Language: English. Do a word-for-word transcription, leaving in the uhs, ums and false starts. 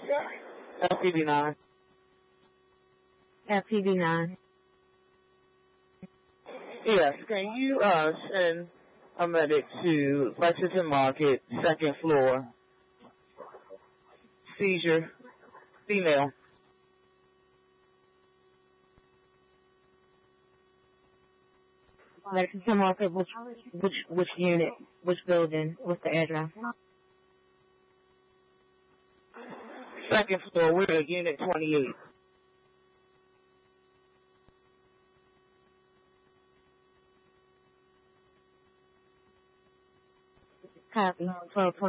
F P V nine. F P V nine. Yes, can you uh, send a medic to Lexington Market, second floor, seizure, female. Lexington Market, which, which, which unit, which building, what's the address? Second floor, we're at unit twenty-eight. Copy, twelve twenty.